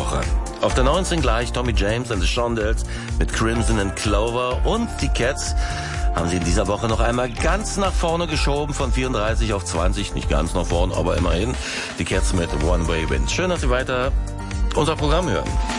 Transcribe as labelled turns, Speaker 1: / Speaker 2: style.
Speaker 1: Woche. Auf der 19 gleich Tommy James and the Shondells mit Crimson and Clover, und die Cats haben sie in dieser Woche noch einmal ganz nach vorne geschoben, von 34 auf 20, nicht ganz nach vorne, aber immerhin. Die Cats mit One Way Wind. Schön, dass Sie weiter unser Programm hören.